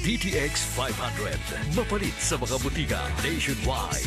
DTX 500. Mapalit sa mga butika nationwide.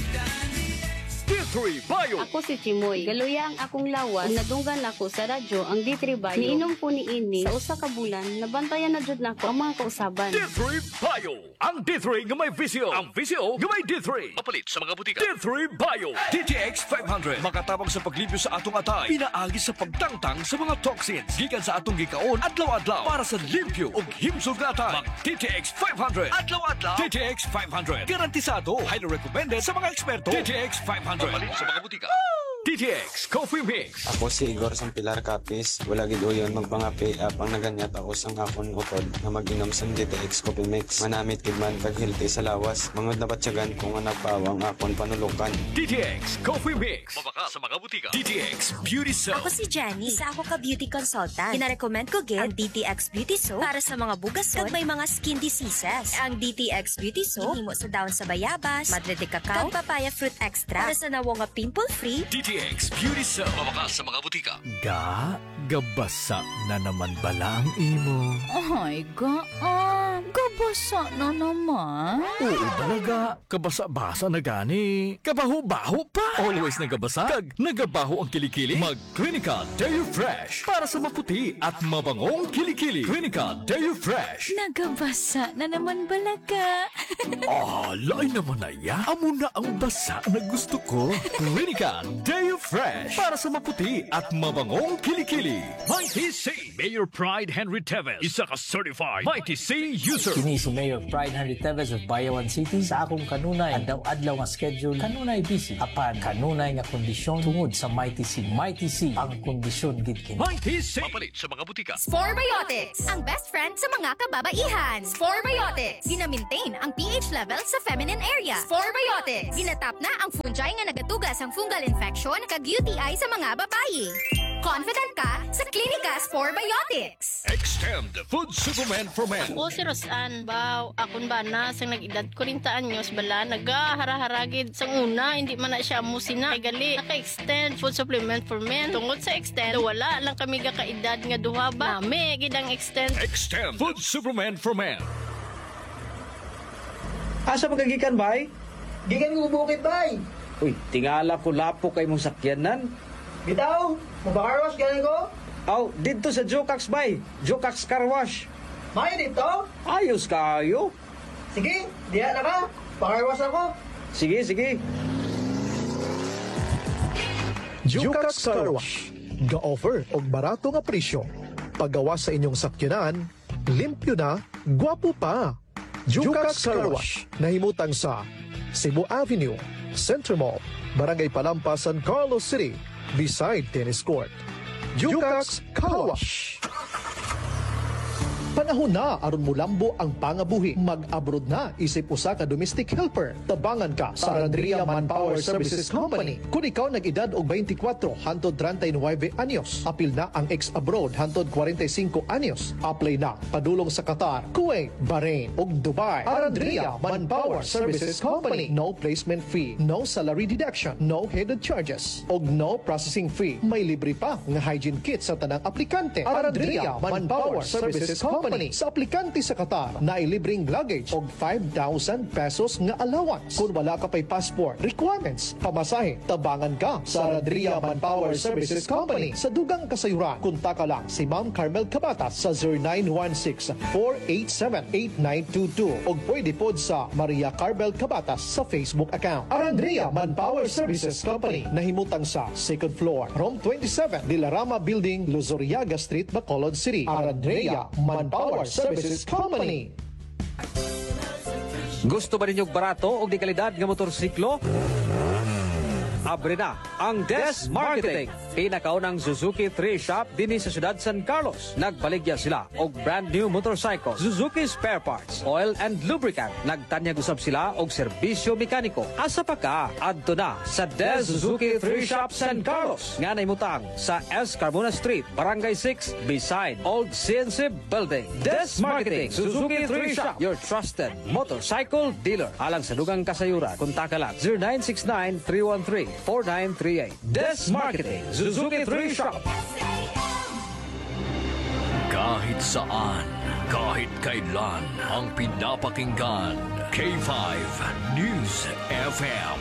D3 Bio. Ako si Chimoy. Galuya ang akong lawas. Nadunggan ako sa radyo ang D3 Bio. Niinom ko ni ini sa usa ka bulan. Nabantayan na jud nako ang mga kausaban. D3 Bio. Ang D3 nga may visio. Ang visio nga may D3. Mapalit sa mga butika. D3 Bio. DTX 500. Makatabang sa paglibyo sa atong atay. Pinaagi sa pagtangtang sa mga toxins. Gikan sa atong gikaon adlaw-adlaw para sa limpyo ug himsog na atay. Mag DTX 500. Adlaw-adlaw. DTX 500. Garantisado. Highly recommended sa mga eksperto. DTX 500. Mapalit sa mga butika. DTX Coffee Mix. Ako si Igor Sampilar Capis. Wala gid uyon magpangapi apang naganyat ako sang akon utod na mag-inom sang DTX Coffee Mix. Manamit gid man kag healthy sa lawas. Mangod na batyagan kung nga nagpawang akon panulukan. DTX Coffee Mix. Mabaka sa mga butika. DTX Beauty Soap. Ako si Jenny. Isa ako ka beauty consultant. Kina-recommend ko gid ang DTX Beauty Soap para sa mga bugason kag may mga skin diseases. Ang DTX Beauty Soap himo sa dahon sa bayabas, madre de cacao, kag papaya fruit extract para sa nawo nga pimple-free. DTX Beauty Soap. Mabaka sa mga butika. Gabasa na naman bala ang imo. Ay, gabasa na naman. Oo talaga, kabasa-basa na gani. Kabaho-baho pa. Always nagabasa, kag nagabaho ang kilikili. Mag Clinica Deo Fresh para sa maputi at mabangong kilikili. Clinica Deo Fresh. Nagabasa na naman balaga. Lain naman na ya. Amo na ang basa na gusto ko. Clinica Deo Fresh para sa maputi at mabangong kilikili. Mighty C. Mayor Pride Henry Teves. Isa ka certified Mighty C user. Kini si Mayor Pride Henry Teves of Bayawan City. Sa akong kanunay, adlaw-adlaw nga schedule, kanunay busy. Apan, kanunay nga kondisyon tungod sa Mighty C. Mighty C, ang kondisyon gid kini. Mighty C. Mapalit sa mga butika. Sporebiotics, ang best friend sa mga kababaihan. Sporebiotics, gina-maintain ang pH level sa feminine area. Sporebiotics, ginatap na ang fungi nga nagatugas ang fungal infection kag UTI sa mga babae. Confident ka sa Klinika Sporebiotics. Extend Food Supplement for Men. Ako si Rosan. Baw, akon ba na sang nag-edad 40 anyos bala nagahara-haragid sang una hindi man na siya musina. Ay gali naka-extend food supplement for men. Tungod sa extend wala lang kami ga kaedad nga duha ba. Nami gid ang extend. Extend Food Supplement for Men. Asa magagikan bay? Gikan ko bukid bay. Uy, tingala ko lapo kay mong sakyanan. Bitaw, mabakarwas galing ko. Aw, dito sa Jokax bay. Jokax Car Wash. May dito? Ayos kayo. Sige, diya na ka. Pakarwas ako. Sige, sige. Jokax Car Wash. Ga-offer og barato nga presyo. Paggawa sa inyong sakyanan, limpyo na, gwapo pa. Jokax Car Wash. Nahimutang sa Cebu Avenue, Center Mall, Barangay Palampas, San Carlos City, beside tennis court. Jokax Car Wash. Panahon na aron mulambo ang pangabuhi. Mag-abroad na isip usa ka domestic helper. Tabangan ka sa Arandria Manpower Services Company. Kung ikaw nag-edad og 24 hantod 39 anyos, apil na ang ex-abroad hantod 45 anyos. Apply na padulong sa Qatar, Kuwait, Bahrain ug Dubai. Arandria Manpower Services Company. No placement fee, no salary deduction, no hidden charges, ug no processing fee. May libre pa nga hygiene kit sa tanang aplikante. Arandria Manpower Services Company. Sa aplikante sa Qatar na ilibring luggage og 5,000 pesos nga allowance. Kung wala ka pa'y passport requirements, pamasahe, tabangan ka sa Arandria Manpower Services Company. Sa dugang kasayuran, kontak lang si Ma'am Carmel Cabatas sa 0916-487-8922 o pwede pod sa Maria Carmel Cabatas sa Facebook account. Arandria Manpower Services Company, nahimutang sa 2nd floor, Room 27, Dilarama Building, Luzuriaga Street, Bacolod City. Arandria Manpower Services Company. Gusto ba ninyong barato o di kalidad nga motorsiklo? Abre na ang Des Marketing. Pinakaunang Suzuki 3 shop din sa siyudad San Carlos. Nagbaligya sila og brand new motorcycle, Suzuki spare parts, oil and lubricant. Nagtanyag usab sila og serbisyo mekaniko. Asa pa ka? Adto na sa Des Suzuki 3 shop San Carlos. Nga naimutang sa S. Carmona Street, Barangay 6, beside Old CNC Building. Des Marketing, Suzuki 3 shop, your trusted motorcycle dealer. Alang sa dugang kasayuran, kontak lang 0969-313-4938. Des Marketing, Suzuki 3 Shop. Kahit saan Kahit kailan ang pinapakinggan. K5 News FM.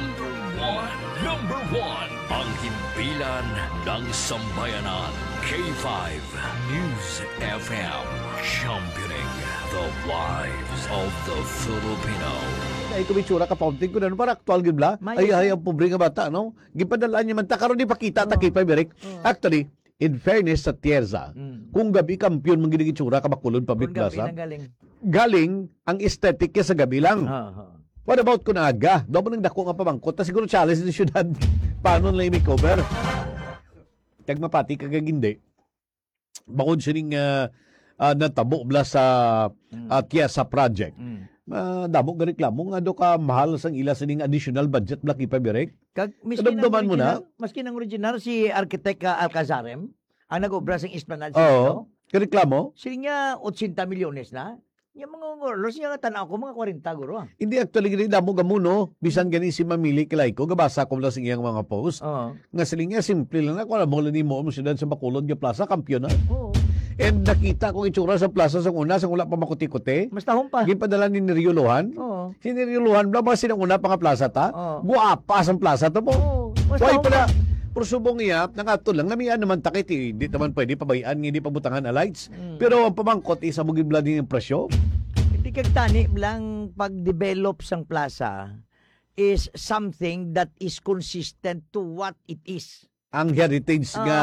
Number one. Ang himpilan ng sambayanan. K5 News FM. Championing the lives of the Filipino. Ay kumitsura ka paunting ko na para aktual gid bla. Ay ang pobre nga bata no. Gipadalaan niya man ta karon di pakita ta kay Pabrik. Actually, in fairness sa Tierza, kung gabi kampiyon mong ginigitsura ka makulod public plaza. Galing ang aesthetic niya sa gabi lang. What about kung aga? Doon mo nang dako nga pamangkot. Ta siguro challenge ni syudad. Paano nila i-makeover? Tagmapati kagagindi. Bakod sining natabo bla sa Tiesa project. Damo ga reklamo nga do ka mahal sang ila sining additional budget bla kay Pabrik. Kag maski nang original si Architect Alcazarem ang nag-obra sang Esplanade Oo. Reklamo? Siya 80 milyones na. Yung mga ngorlos niya nga tanaw ko mga 40 guro. Hindi actually gani damo gamuno bisan gani si Mamili Kilay ko gabasa ko lang sa iyang mga post. Nga siling nga simple lang na kung alam mo lang mo syudad sa Bacolod nga plaza kampiyon na. And nakita ko itsura sa plaza sa una sa wala pa makuti-kuti. Mas tahong pa. Gipadala ni Neriolohan. Si Neriolohan bla ba sinang una pa nga plaza ta? Guapa sa plaza to po. Why pala Persubong iya, nangato lang, namiyan naman takit, hindi naman pwede pabayaan, hindi pabutangan na lights. Pero ang pamangkot, isa mo gibla din yung presyo. Hindi kagtani lang pag-develop sang plaza is something that is consistent to what it is. Ang heritage nga,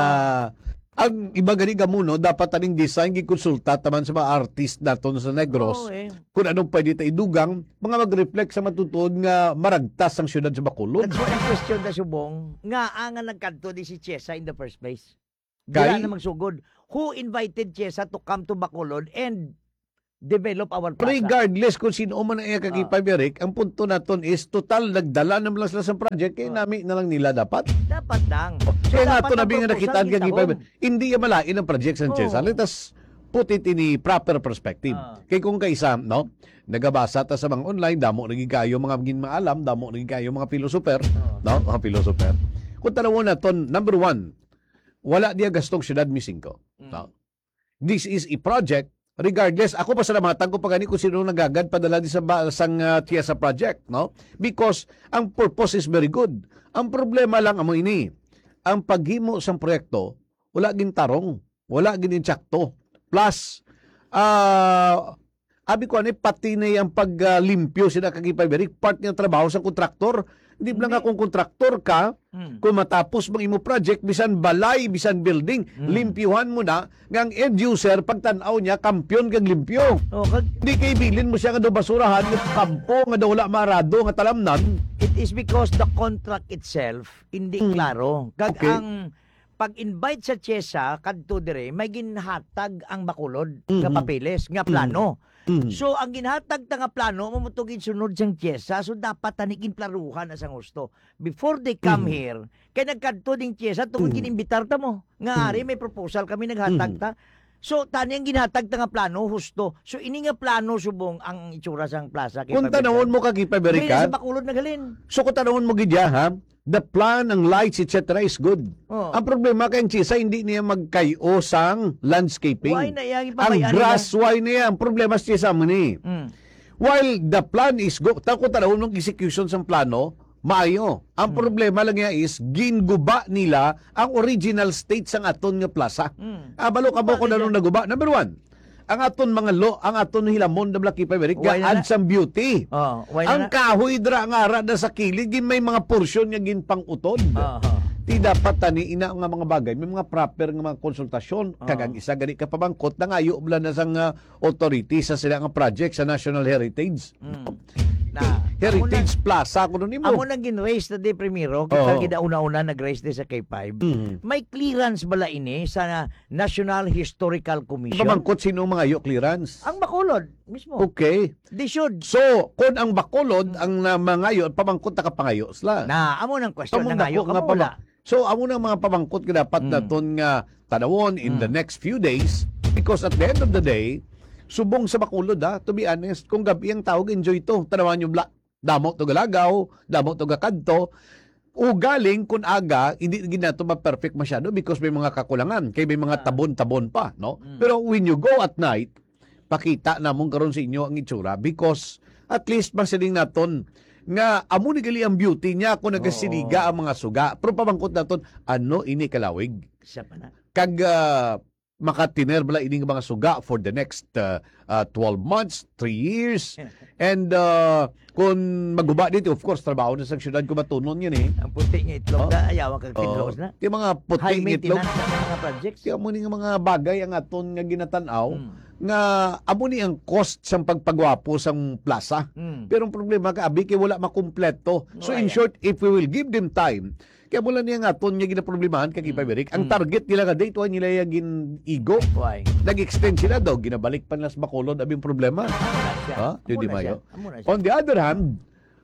ang iba gani gamuno, dapat taning design, gikonsulta taman sa mga artist naton sa Negros. Kung anong pwede tayo idugang, mga mag-reflect sa matutuod nga maragtas ang syudad sa Bacolod. That's why ang question na subong, nga ang nagkanto di si Tiesa in the first place. Kay? Dila na magsugod. Who invited Tiesa to come to Bacolod and develop our plaza? Regardless kung sino man ang kakipay Eric, ang punto naton is total nagdala na lang sila sa project, kaya nami na lang nila dapat. Dapat lang. Kaya nga ito nabi nga nakitaan kakipay hindi yung malain ang project sa Tiesa. Let us put it in a proper perspective. Kaya kung kaisa, no, nagabasa ta sa mga online, damo naging kayo mga maging maalam, damo naging kayo mga filosofer, no, mga filosofer. Kung tanawon naton, number one, wala diya gastong syudad mising ko. No? This is a project. Regardless, ako pasalamatan ko pa gani kung sino nagagad padala di sa sang Tiesa project, no? Because ang purpose is very good. Ang problema lang amo ini, ang paghimo sang proyekto, wala gin tarong, wala gin insakto. Plus, abi ko ani pati na yung paglimpyo sila kagipay Eric, part ng trabaho sa kontraktor. Hindi lang akong kontraktor ka, kung matapos mong imo project, bisan balay, bisan building, limpyuhan mo na, ngang end user, pagtanaw niya, kampiyon kang limpyo. Hindi kay bilin mo siya nga do basurahan, nga kampo, nga do wala marado, nga talamnan. It is because the contract itself, hindi klaro. Kag ang pag-invite sa Tiesa, kadto dire, may ginhatag ang Bacolod, nga papeles, nga plano. So, ang ginhatag ta nga plano, mamutugin sunod sang Tiesa, so dapat tanikin plaruhan na sang gusto. Before they come here, kaya nagkanto ding Tiesa, tungkol kinimbitar ta mo. Nga ari, may proposal kami naghatag ta. So, tani ang ginhatag ta nga plano, husto. So, ini nga plano subong ang itsura sang plaza. Kung tanawon mo kagipay Eric, sa Bacolod na galin. So, kung tanawon mo gidya, ha? The plan, ang lights, etc. is good. Ang problema kay Tiesa, hindi niya magkayo sang landscaping. Why na yan? Ang grass, why na yan? Ang problema sa Tiesa mo ni. While the plan is good, kung tanawon ng execution sa plano, maayo. Ang problema lang niya is, ginguba nila ang original state sang aton nga plaza. Balo ka mo kung anong naguba. Number one, ang aton mga ang aton hilamon na Black Kipay Eric, add some beauty. Ang kahoy dra nga ara na sa kilid, gin may mga porsyon nga gin pang utod. Di dapat tani ina nga mga bagay, may mga proper nga mga konsultasyon. Kagang isa gani ka pabangkot na ngayo ubla na sang authority sa sila nga project sa National Heritage. Heritage Plaza kuno nimo. Amo nang gin-raise na di primero, kita gidauna-una nag-raise di sa K5. May clearance bala ini sa National Historical Commission. Pabangkot sino mga yo clearance? Ang Bacolod mismo. Okay. They should. So, kung ang Bacolod ang mangayo, pabangkot ta ka pangayo sila. Na amo nang question na ngayo ka wala. So, amo nang mga pabangkot nga dapat naton nga tanawon in the next few days, because at the end of the day, subong sa Bacolod to be honest, kung gabi ang tawag enjoy to, tanawan yung damo to galagaw, damo to gakadto, galing kun aga, hindi ginato ma-perfect masyado because may mga kakulangan, kay may mga tabon-tabon pa, no? Pero when you go at night, pakita namon karon sa inyo ang itsura because at least masiling naton nga amo ni gali ang beauty niya kung nagasiniga ang mga suga. Pero pamangkot naton ano ini kalawig. Siya pa na. Kag makatinerbala ini nga mga suga for the next 12 months, 3 years. And kung maguba dito, of course, trabaho na sa syudad ko matunon yun eh. Ang puti nga itlog na, ayaw kag tinlos na. Yung mga puti High nga itlog. maintenance na mga projects. Yung mo nga mga bagay ang aton nga ginatanaw, nga amo ni ang cost sa pagpagwapo sa plaza. Pero ang problema ka, abi kay wala makumpleto. So in short, if we will give them time, kaya mula niya nga aton nga ginaproblemahan kag Ipaberik, ang target nila nga date nila yung igo. Why? Nag-extend sila daw, ginabalik pa nila sa Bacolod abing problema. Yun di mayo. On the other hand,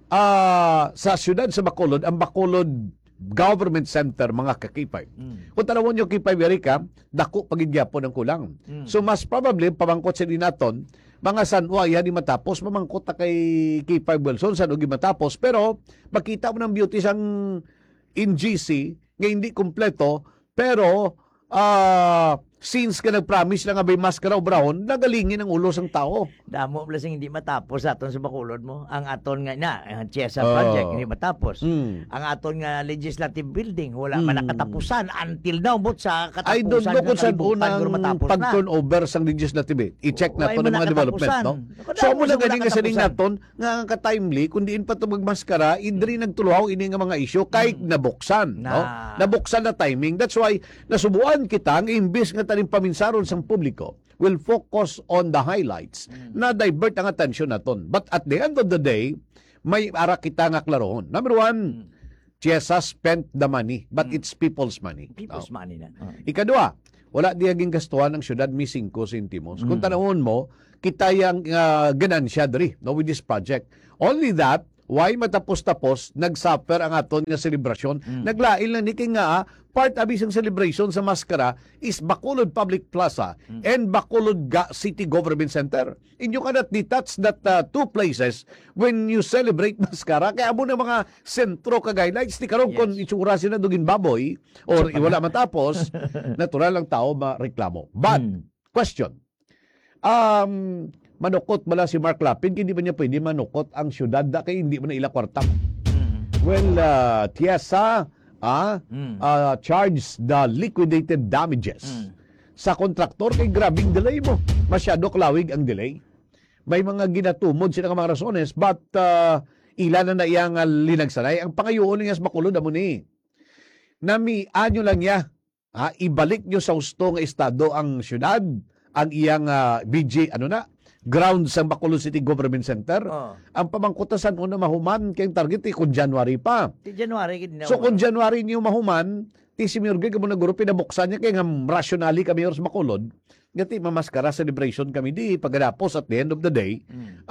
sa syudad sa Bacolod, ang Bacolod Government Center, mga kakipay. Kung tanawon nyo kipay Berika, dako pagidyapo ng kulang. So mas probably, pamangkot sa dinaton, mga sanwa yan di matapos, mamangkot na kay kipay Wilson, saan ugi matapos, pero makita mo ng beauty sang in GC, nga hindi kompleto, pero since ka nag-promise na nga may maskara o brown, nagalingin ang ulo sang tao. Damo plasing hindi matapos aton sa Bacolod mo. Ang aton nga ang CHESA project hindi matapos. Ang aton nga legislative building wala man nakatapusan until now but sa katapusan. I don't know kung saan unang pag-turnover sang legislative. I-check na to ng mga development, no? So mo na ganing nga sining naton nga ka-timely kun diin pa to magmaskara, indri nagtuluhaw ini nga mga issue kay nabuksan, no? Nabuksan na timing. That's why nasubuan kita nga imbis nga taning paminsaron sang publiko will focus on the highlights na divert ang atensyon naton. But at the end of the day, may ara kita nga klarohon. Number one, CHESA spent the money, but it's people's money. People's money na. Ikadua, wala diyaging gastuhan ng syudad mi 5 centimos. Kung tanawon mo, kita yung ganansya diri with this project. Only that, why matapos-tapos, nagsuffer ang aton nga selebrasyon. Naglail na ni kay nga, part of isang celebration sa maskara is Bacolod Public Plaza and Bacolod City Government Center. And you cannot detach that two places when you celebrate maskara. Kaya mo na mga sentro ka-guidelines, di karon kung itsura sila dugin baboy or wala matapos, natural lang tao mareklamo. But, question, manukot mala si Mark Lapid, hindi ba niya pwede manukot ang syudad da kay hindi mo na ila kwarta? Well, TIESA charge the liquidated damages sa kontraktor kay grabing delay mo. Masyado klawig ang delay. May mga ginatumod sila nga mga rasones but ilan na iyang linagsanay. Ang pangayoon niya sa Bacolod amo ni. Namian nyo lang niya. Ibalik nyo sa husto nga estado ang syudad, ang iyang BG, ground sa Bacolod City Government Center. Ang pamangkutasan una mahuman kayong target kung January pa. January so kung January niyo mahuman, si Mirgay kamo naguro pinabuksan niya kay nga rationally kami sa Bacolod. Ngati mamaskara celebration kami di pagkatapos at the end of the day.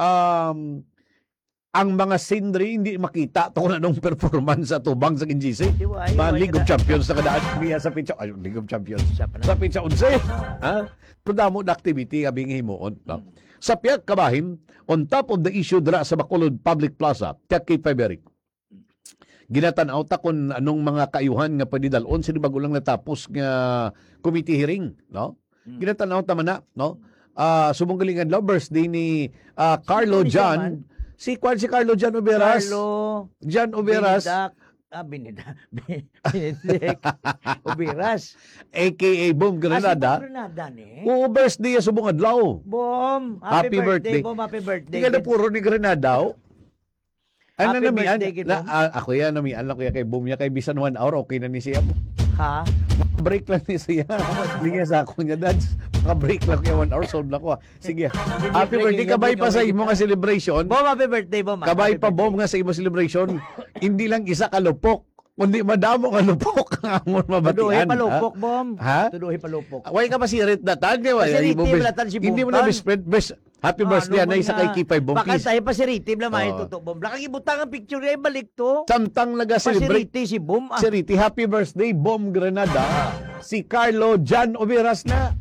Ang mga sindri hindi makita to kung anong performance sa tubang sa NGC. League of Champions na kadaan niya sa pitsa. League of Champions. Sa pitsa 11. Pudamo na activity kabing himuon. Sa piyak kabahin, on top of the issue dira sa Bacolod Public Plaza, tiyak kay Piberic. Ginatanaw ta kung anong mga kaayuhan nga pwede dalon sila bago lang natapos nga committee hearing, no? Ginatanaw ta man na, no? Sumunggalingan lovers din ni Carlo John. Si Carlo John Oberas. John Oberas. Benedict Oberas. A.K.A. Bom Granada. Oo, birthday sa subong adlaw. Bom, happy birthday. Bom, happy birthday. Hindi ka na puro ni Granada. Happy birthday, Bom. Ako yan, namian lang kuya kay Bom niya. Kay bisan 1 hour, okay na ni siya. Ha? Break lang ni siya. Hindi nga sa ako niya, dads. Break lang kaya 1 hour, solve na ko. Sige. Happy birthday, kabay pa sa imo nga celebration. Bom, happy birthday, Bom. Kabay pa, Bom, nga sa imo celebration. Hindi lang isa kalupok. Kundi madamo ka lupok ang amon mabatian. Tuduhi palupok, Bom. Ha? Tuduhi palupok. Way ka pasirit na tan kay hindi mo na best happy birthday na isa kay Kipay Bom. Baka tayo pasiritim lang may tuto, Bom. Lakang ibutang ang picture ay balik to. Samtang naga-celebrate si Bom. Siriti, happy birthday, Bom Granada. Si Carlo John Oberas na.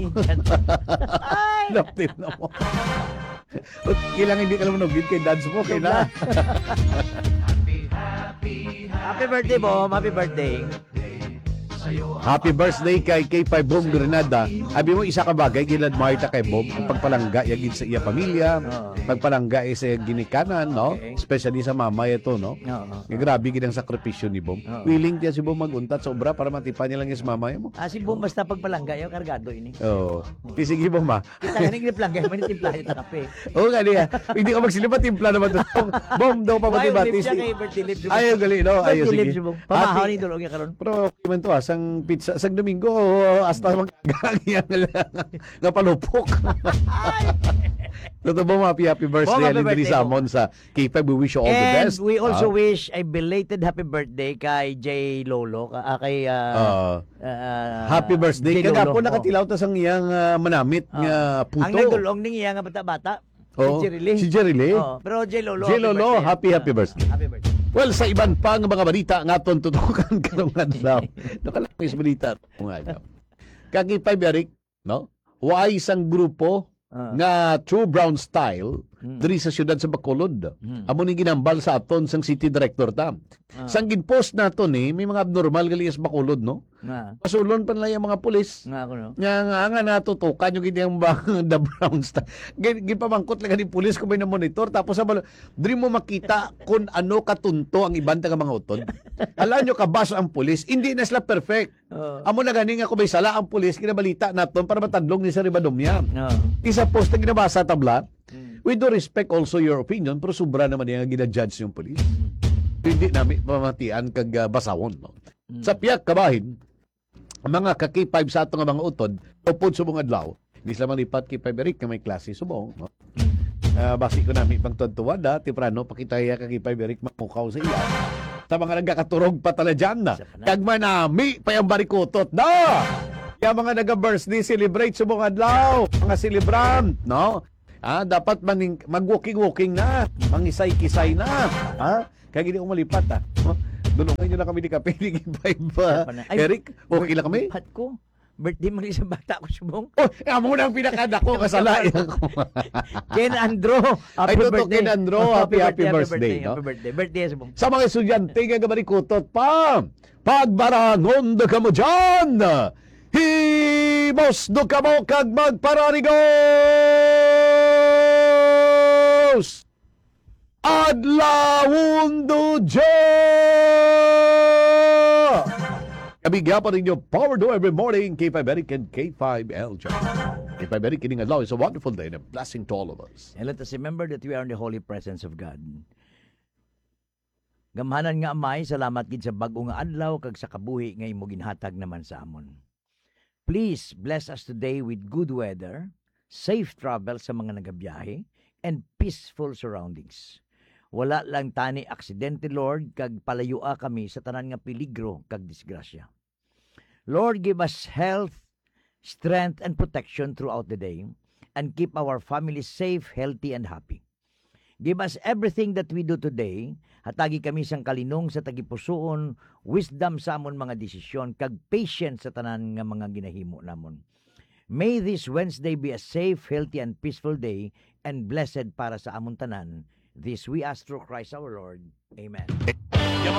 Laptip na mo. Kailangan hindi ka lang manugid kay dads mo. Kaya na. Happy birthday, Bom. Happy birthday. Happy birthday kay K5 Boom Granada. Abi mo isa ka bagay gilad Marta kay Bob ang pagpalangga yagid sa iya pamilya, pagpalangga sa ginikanan, no? Especially sa mama ito, no? Grabe gid ang sakripisyo ni Bob. Willing dia si Bob maguntat sa obra para matipan niya lang yung mama mo. Si Bob basta pagpalangga yung kargado ini. Oo. Sige Bob ma. Kita ganing palangga man timpla ito kape. Oo gali ha. Hindi ka magsilipat timpla naman to. Bob daw pa bati-bati. Ayo gali no. Ayo sige. Pamahaw ni dulog ya karon. Pero man to sang pizza sang Domingo hasta magkagyan nga palupok. Totoo ba happy birthday Alindri Samon sa K5. We wish you all the best. And we also wish a belated happy birthday kay J. Lolo, kay happy birthday. Kagapo nakatilaw ta sang iyang manamit nga puto. Ang nagdulong ning iya nga bata-bata. Si Jerry. Pero J. Lolo, happy birthday. Happy birthday. Well, sa iban pa nga mga balita nga aton tutukan karong adlaw. Nakalangis balita nga. Kagi pa Eric, no? Wa isang grupo nga True Brown Style diri sa siyudad sa Bacolod. Amo ni ginambal sa aton sang city director ta. Sang ginpost nato ni may mga abnormal gali sa Bacolod, no? Pasulon pa nila yung mga pulis. Nga natutukan yung ganyang the Brown Style. Gipamangkot lang ni pulis kung may na-monitor. Tapos diri mo makita kung ano katunto ang ibang nga mga utod. Alam nyo, kabas ang pulis. Hindi na sila perfect. Amo na gani nga kung may sala ang pulis, kinabalita naton para matadlong ni sa ribadom niya. Isa post na ginabasa tabla. We do respect also your opinion, pero sobra naman yung gina-judge yung pulis. Hindi namin pamatian kag basawon. No? Sa piyak kabahin, mga ka-K5 sa atong mga utod, upod sa mga adlaw, hindi sila malipat K5 Eric na may klase subong. No? Basi ko namin pang tuwada, tiprano, pakitaya ka K5 Eric mamukaw sa iya. Sa mga nagkakaturog pa tala dyan na. Kag manami pa yung barikutot na. Kaya mga nag-birthday celebrate sa mga adlaw, mga celebrant, no? Dapat mag-walking-walking na, mangisay-kisay na. Kaya hindi umalipat, Dulungan nyo lang kami ni Kape, ni Eric, okay lang kami? Hat ko. Birthday mo rin sa bata ko, subong. Amo na ang pinakadako, kasalayan ko. Ken Andro, happy birthday. Ken Andro, happy birthday. No? Birthday, subong. Sa mga estudyante, nga gabarikutot pa, pagbarangon na ka mo dyan, himos do ka mo kag magpararigos! Adlawon do Diyo! Kabigya pa rin yung Power Do every morning, K5 Eric and K5 LJ. K5 Eric, kining adlaw is a wonderful day and a blessing to all of us. And let us remember that we are in the holy presence of God. Gamhanan nga amay, salamat gid sa bag-o nga adlaw kag sa kabuhi nga imo ginhatag naman sa amon. Please bless us today with good weather, safe travel sa mga nagabiyahe, and peaceful surroundings. Wala lang tani aksidente, Lord, kag palayua kami sa tanan nga peligro kag disgrasya. Lord, give us health, strength, and protection throughout the day, and keep our families safe, healthy, and happy. Give us everything that we do today. Hatagi kami sang kalinong sa tagipusoon, wisdom sa amon mga desisyon, kag patience sa tanan nga mga ginahimo namon. May this Wednesday be a safe, healthy, and peaceful day, and blessed para sa amon tanan. This we ask through Christ our Lord. Amen.